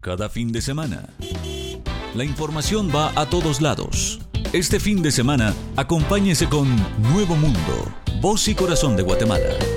cada fin de semana. La información va a todos lados. Este fin de semana, acompáñese con Nuevo Mundo, voz y corazón de Guatemala.